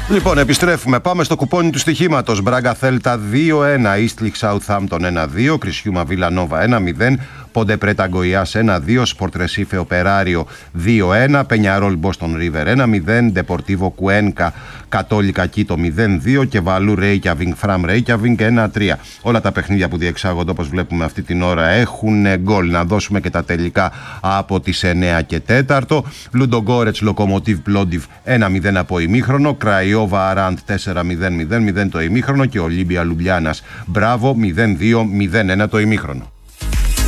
Λοιπόν, επιστρέφουμε. Πάμε στο κουπόνι του στοιχήματος. Μπράγκα Θέλτα 2-1, Eastleigh Southampton 1-2, Κρυσιούμα Βιλανόβα 1-0, Πόντε Πρέτα Γκοϊάς 1-2, Σπορτ Ρεσίφε Οπεράριο 2-1, Πενιαρόλ Μπόστον Ρίβερ 1-0, Ντεπορτίβο Κουένκα Κατόλικα Κίτο 0-2 και Βαλού Ρέικιαβινγκ Φραμ Ρέικιαβινγκ 1-3. Όλα τα παιχνίδια που διεξάγονται, όπως βλέπουμε αυτή την ώρα, έχουν γκολ. Να δώσουμε και τα τελικά από τις 9 και 4. Λουντογκόρετς Λοκομοτίβ Πλόντιβ 1-0 από ημίχρονο, Κραϊόβα Αράντ 4-0-0-0 το ημίχρονο και Ολύμπια Λουμπλιάνας Μπράβο 0-2-0-1 το ημίχρονο.